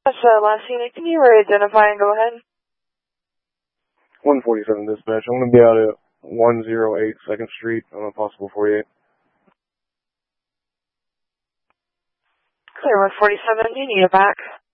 That's last unit. Can you identify and go ahead? 147 dispatch. I'm going to be out at 108 2nd Street on a possible 48. Clear 147. You need it back.